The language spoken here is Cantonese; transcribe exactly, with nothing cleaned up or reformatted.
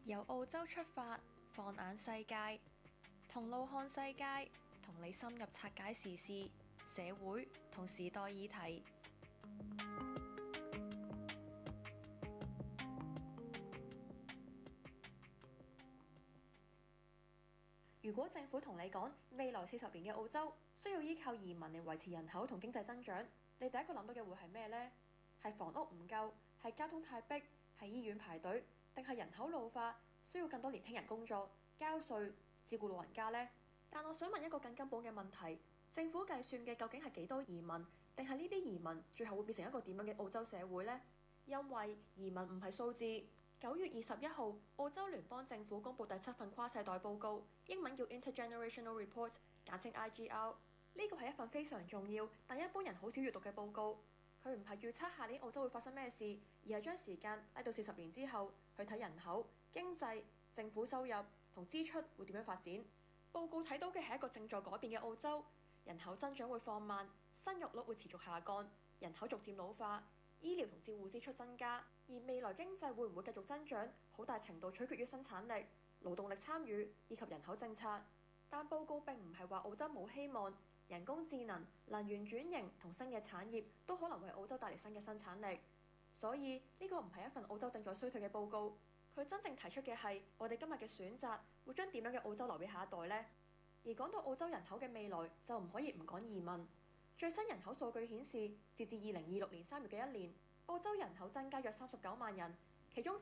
由澳洲出發，放眼世界，同路看世界，同你深入拆解時事、社會同時代議題。如果政府同你講未來四十年嘅澳洲需要依靠移民嚟維持人口同經濟增長，你第一個諗到嘅會係咩呢？係房屋唔夠，係交通太逼，係醫院排隊，定係人口老化需要更多年輕人工作、交稅、照顧老人家呢？但我想問一個更根本嘅問題：政府計算嘅究竟係幾多移民，定係呢啲移民最後會變成一個點樣嘅澳洲社會呢？因為移民唔係數字。九月二十一號，澳洲聯邦政府公布第七份跨世代報告，英文叫 Intergenerational Report， 簡稱 I G R。呢個係一份非常重要，但一般人好少閱讀嘅報告。佢唔係預測下年澳洲會發生咩事，而係將時間拉到四十年之後去睇人口、經濟、政府收入同支出會點樣發展。報告睇到嘅係一個正在改變嘅澳洲，人口增長會放慢，生育率會持續下降，人口逐漸老化。醫療同照護支出增加，而未來經濟會唔會繼續增長，好大程度取決於生產力、勞動力參與以及人口政策。但報告並唔係話澳洲冇希望，人工智能、能源轉型同新嘅產業都可能為澳洲帶嚟新嘅生產力。所以呢個唔係一份澳洲正在衰退嘅報告，佢真正提出嘅係我哋今日嘅選擇會將點樣嘅澳洲留俾下一代呢？而講到澳洲人口嘅未來，就唔可以唔講移民。最新人口數據顯示，截至二零二六年三月嘅一年，澳洲人口增加約三十九萬人，其中